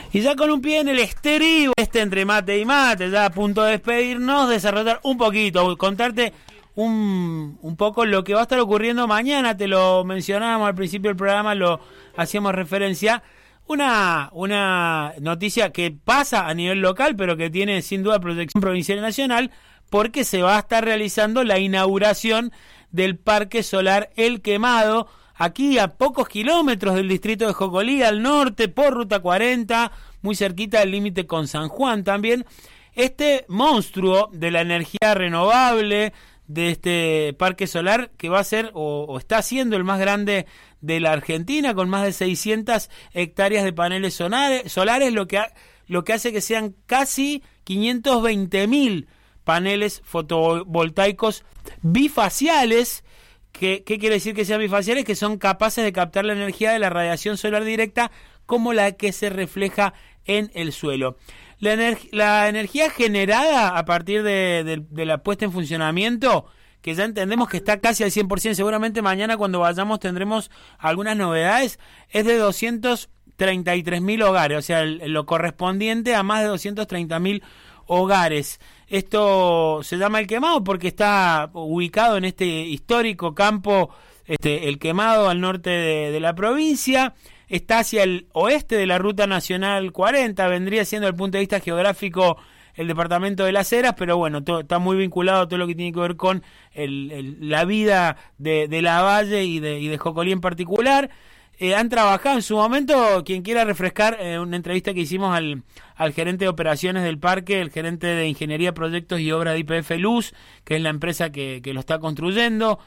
Y ya con un pie en el estribo, entre mate y mate, ya a punto de despedirnos, desarrollar un poquito, contarte un poco lo que va a estar ocurriendo mañana. Te lo mencionábamos al principio del programa, lo hacíamos referencia. Una noticia que pasa a nivel local, pero que tiene sin duda proyección provincial y nacional, porque se va a estar realizando la inauguración del Parque Solar El Quemado, aquí a pocos kilómetros del distrito de Jocolí, al norte, por Ruta 40, muy cerquita del límite con San Juan también. Este monstruo de la energía renovable, de este parque solar, que va a ser o está siendo el más grande de la Argentina, con más de 600 hectáreas de paneles solares, lo que hace que sean casi 520.000 paneles fotovoltaicos bifaciales. ¿Qué quiere decir que sean bifaciales? Que son capaces de captar la energía de la radiación solar directa como la que se refleja en el suelo. La energía generada a partir de la puesta en funcionamiento, que ya entendemos que está casi al 100%, seguramente mañana cuando vayamos tendremos algunas novedades, es de 233.000 hogares, o sea, lo correspondiente a más de 230.000 hogares. Esto se llama El Quemado porque está ubicado en este histórico campo, El Quemado, al norte de la provincia. Está hacia el oeste de la Ruta Nacional 40, vendría siendo desde el punto de vista geográfico el departamento de Las Heras, pero bueno, está muy vinculado a todo lo que tiene que ver con la vida de Lavalle y de Jocolí en particular. Han trabajado en su momento, quien quiera refrescar, una entrevista que hicimos al gerente de operaciones del parque, el gerente de ingeniería, proyectos y obras de YPF Luz, que es la empresa que lo está construyendo.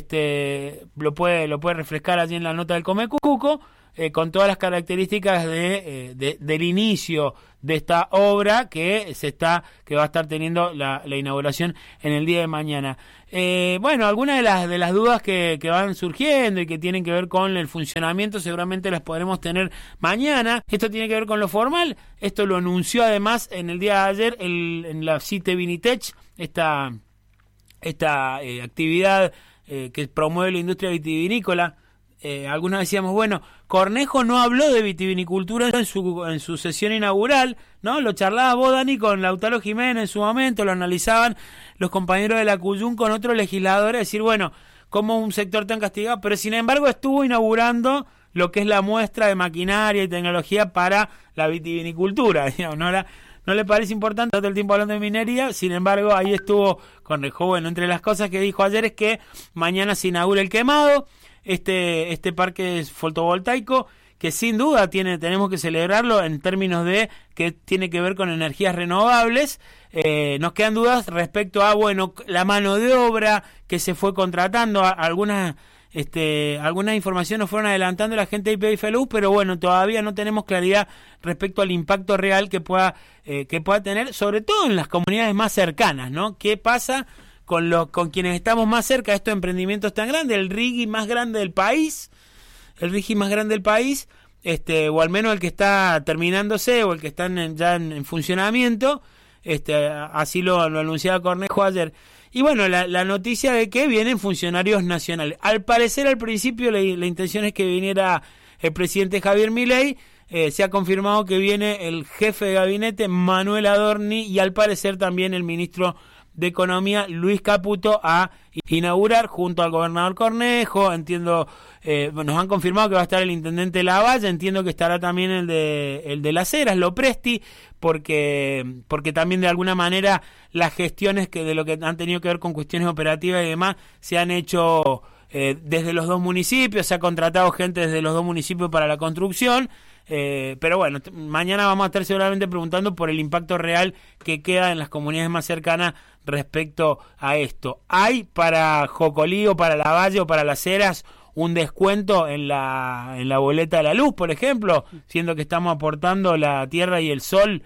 Lo puede refrescar allí en la nota del Comecuco, con todas las características del inicio de esta obra que va a estar teniendo la inauguración en el día de mañana. Bueno, algunas de las dudas que van surgiendo y que tienen que ver con el funcionamiento seguramente las podremos tener mañana. Esto tiene que ver con lo formal. Esto lo anunció además en el día de ayer en la CITE Vinitech, esta actividad que promueve la industria vitivinícola. Algunos decíamos, bueno, Cornejo no habló de vitivinicultura en su sesión inaugural, ¿no? Lo charlaba vos, Dani, con Lautaro Jiménez en su momento, lo analizaban los compañeros de la Cuyún con otros legisladores, decir, bueno, como un sector tan castigado, pero sin embargo estuvo inaugurando lo que es la muestra de maquinaria y tecnología para la vitivinicultura, digamos, no le parece importante todo el tiempo hablando de minería, sin embargo ahí estuvo Cornejo. Bueno, entre las cosas que dijo ayer es que mañana se inaugura El Quemado, este parque fotovoltaico, que sin duda tenemos que celebrarlo en términos de que tiene que ver con energías renovables. Nos quedan dudas respecto a, bueno, la mano de obra que se fue contratando. Algunas informaciones nos fueron adelantando la gente de YPF Luz, pero bueno, todavía no tenemos claridad respecto al impacto real que pueda tener, sobre todo en las comunidades más cercanas, ¿no? ¿Qué pasa con quienes estamos más cerca de estos emprendimientos tan grandes? El RIGI más grande del país, o al menos el que está terminándose o el que está ya en funcionamiento, así lo anunciaba Cornejo ayer. Y bueno, la noticia de que vienen funcionarios nacionales. Al parecer, al principio, la intención es que viniera el presidente Javier Milei. Se ha confirmado que viene el jefe de gabinete, Manuel Adorni, y al parecer también el ministro de Economía, Luis Caputo, a inaugurar junto al gobernador Cornejo. Entiendo, nos han confirmado que va a estar el intendente Lavalle, entiendo que estará también el de Las Heras, Lopresti, porque también de alguna manera las gestiones de lo que han tenido que ver con cuestiones operativas y demás se han hecho desde los dos municipios, se ha contratado gente desde los dos municipios para la construcción. Pero bueno, mañana vamos a estar seguramente preguntando por el impacto real que queda en las comunidades más cercanas respecto a esto. ¿Hay para Jocolí o para Lavalle o para Las Heras un descuento en la boleta de la luz, por ejemplo, siendo que estamos aportando la tierra y el sol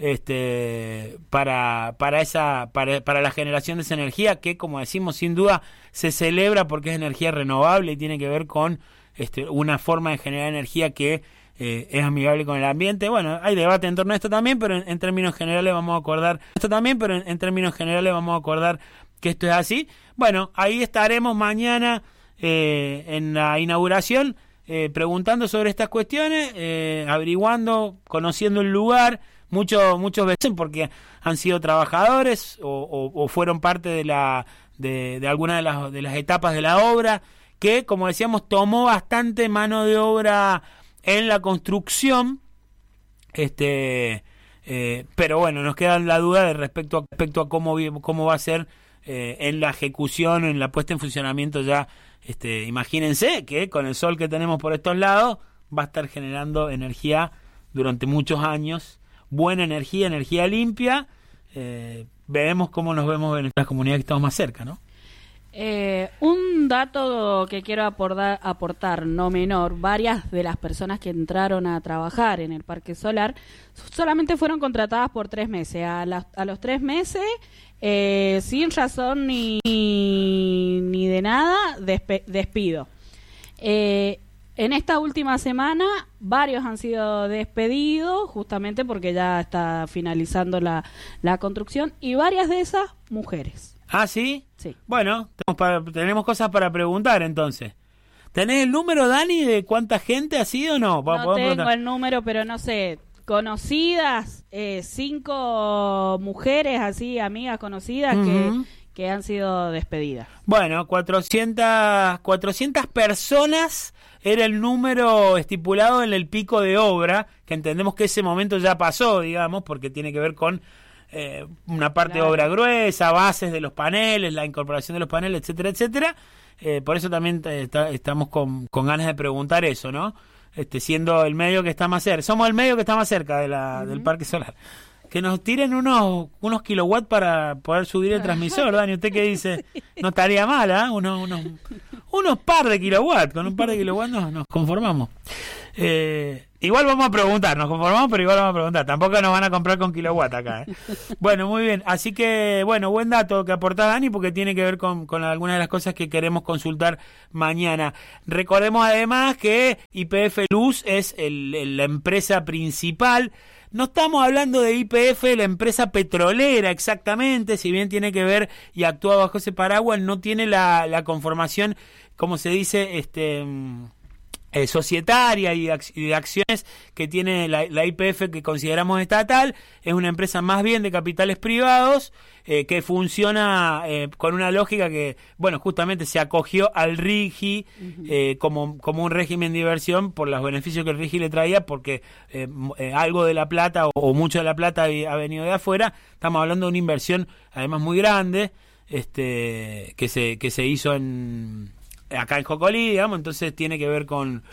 para la generación de esa energía que, como decimos, sin duda se celebra porque es energía renovable y tiene que ver con una forma de generar energía que es amigable con el ambiente? Bueno, hay debate en torno a esto también, pero en términos generales vamos a acordar que esto es así. Bueno, ahí estaremos mañana en la inauguración. preguntando sobre estas cuestiones, averiguando, conociendo el lugar. Muchos vecinos porque han sido trabajadores o fueron parte de alguna de las etapas de la obra, que, como decíamos, tomó bastante mano de obra en la construcción. Pero bueno, nos queda la duda de respecto a cómo va a ser en la ejecución, en la puesta en funcionamiento ya. Imagínense que con el sol que tenemos por estos lados va a estar generando energía durante muchos años, buena energía limpia. Veremos cómo nos vemos en estas comunidades que estamos más cerca, ¿no? Un dato que quiero aportar, no menor: varias de las personas que entraron a trabajar en el parque solar solamente fueron contratadas por 3 meses. A los 3 meses, sin razón ni de nada, despido. En esta última semana, varios han sido despedidos, justamente porque ya está finalizando la construcción, y varias de esas, mujeres. ¿Ah, sí? Sí. Bueno, tenemos cosas para preguntar, entonces. ¿Tenés el número, Dani, de cuánta gente ha sido o no? No tengo el número, pero no sé, conocidas, 5 mujeres así, amigas conocidas, que han sido despedidas. Bueno, 400 personas era el número estipulado en el pico de obra, que entendemos que ese momento ya pasó, digamos, porque tiene que ver con una parte de obra gruesa, bases de los paneles, la incorporación de los paneles, etcétera, etcétera. Por eso también estamos con ganas de preguntar eso, ¿no? Siendo el medio que está más cerca. Somos el medio que está más cerca del parque solar. Que nos tiren unos kilowatts para poder subir el transmisor, Dani. ¿Usted qué dice? No estaría mal, ¿eh? Unos par de kilowatts. Con un par de kilowatts nos conformamos. Igual vamos a preguntar, nos conformamos, pero igual vamos a preguntar. Tampoco nos van a comprar con kilowatt acá, ¿eh? Bueno, muy bien. Así que, bueno, buen dato que aportás, Dani, porque tiene que ver con algunas de las cosas que queremos consultar mañana. Recordemos además que YPF Luz es la empresa principal. No estamos hablando de YPF, la empresa petrolera exactamente, si bien tiene que ver y actúa bajo ese paraguas, no tiene la conformación, como se dice, societaria y de acciones que tiene la YPF, que consideramos estatal. Es una empresa más bien de capitales privados, que funciona con una lógica que, bueno, justamente se acogió al RIGI como un régimen de inversión por los beneficios que el RIGI le traía, porque algo de la plata o mucho de la plata ha venido de afuera. Estamos hablando de una inversión además muy grande, que se hizo acá en Jocolí, digamos. Entonces tiene que ver con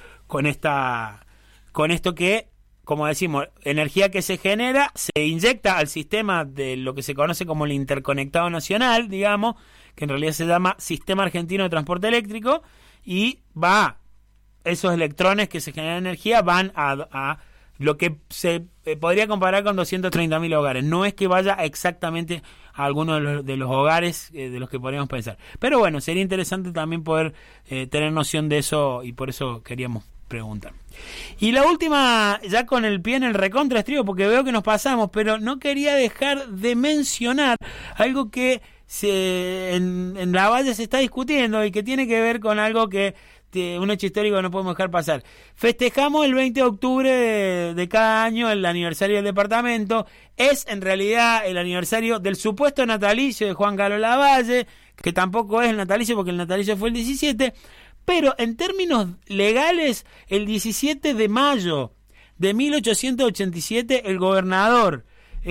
esto que, como decimos, energía que se genera, se inyecta al sistema de lo que se conoce como el interconectado nacional, digamos, que en realidad se llama Sistema Argentino de Transporte Eléctrico, y esos electrones que se generan energía van a lo que se podría comparar con 230.000 hogares. No es que vaya exactamente a alguno de los hogares de los que podríamos pensar. Pero bueno, sería interesante también poder tener noción de eso, y por eso queríamos preguntar. Y la última, ya con el pie en el recontra estribo, porque veo que nos pasamos, pero no quería dejar de mencionar algo que en la Valle se está discutiendo y que tiene que ver con algo que un hecho histórico que no podemos dejar pasar. Festejamos el 20 de octubre de cada año el aniversario del departamento. Es en realidad el aniversario del supuesto natalicio de Juan Carlos Lavalle, que tampoco es el natalicio porque el natalicio fue el 17, pero en términos legales, el 17 de mayo de 1887, el gobernador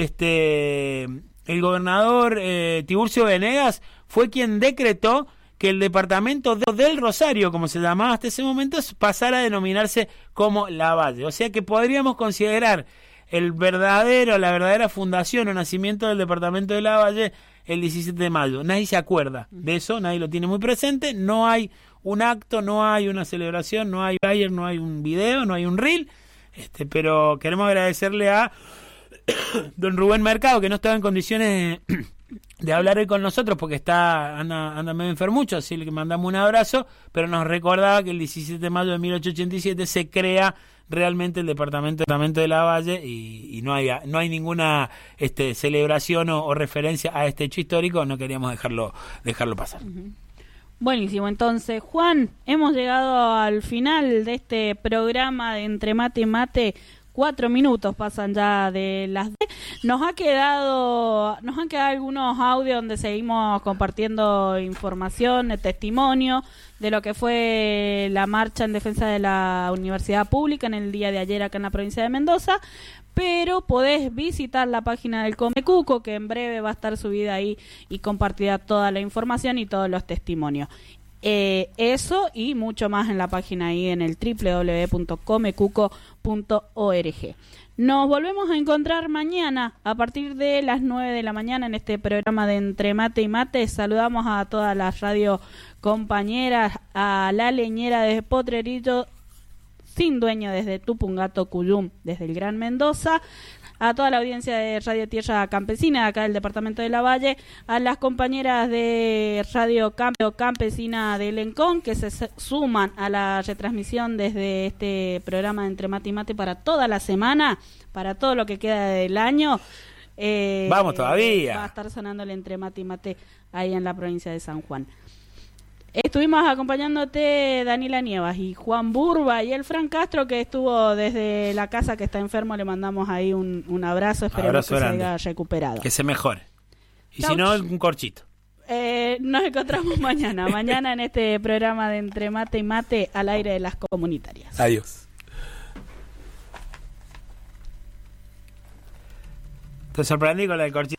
Tiburcio Venegas fue quien decretó que el departamento del Rosario, como se llamaba hasta ese momento, pasara a denominarse como Lavalle. O sea que podríamos considerar la verdadera fundación o nacimiento del departamento de Lavalle el 17 de mayo. Nadie se acuerda de eso, nadie lo tiene muy presente, no hay un acto, no hay una celebración, no hay flyer, no hay un video, no hay un reel, pero queremos agradecerle a don Rubén Mercado, que no estaba en condiciones de hablar hoy con nosotros porque anda medio enfermucho, así que mandamos un abrazo, pero nos recordaba que el 17 de mayo de 1887 se crea realmente el departamento de Lavalle, y no hay ninguna celebración o referencia a este hecho histórico. No queríamos dejarlo pasar. Buenísimo, entonces Juan, hemos llegado al final de este programa de Entre Mate y Mate. 4 minutos pasan ya de las 10. Nos han quedado algunos audios donde seguimos compartiendo información, testimonio de lo que fue la marcha en defensa de la universidad pública en el día de ayer acá en la provincia de Mendoza. Pero podés visitar la página del Comecuco, que en breve va a estar subida ahí y compartida toda la información y todos los testimonios. Eso y mucho más en la página ahí en el www.comecuco.org. Nos volvemos a encontrar mañana a partir de las 9 de la mañana en este programa de Entre Mate y Mate. Saludamos a todas las radio compañeras, a la leñera de Potrerito Sin Dueño desde Tupungato, Cuyum, desde el Gran Mendoza, a toda la audiencia de Radio Tierra Campesina, acá del departamento de La Valle, a las compañeras de Radio Campesina de Lencón, que se suman a la retransmisión desde este programa de Entre Mate y Mate para toda la semana, para todo lo que queda del año. Vamos todavía. Va a estar sonando el Entre Mate y Mate ahí en la provincia de San Juan. Estuvimos acompañándote Daniela Nievas y Juan Burba y el Fran Castro, que estuvo desde la casa, que está enfermo. Le mandamos ahí un abrazo, esperemos que grande. Se haya recuperado, que se mejore, y si no, un corchito. Nos encontramos mañana en este programa de Entre Mate y Mate al aire de las comunitarias. Adiós. Te sorprendí con la del corchito.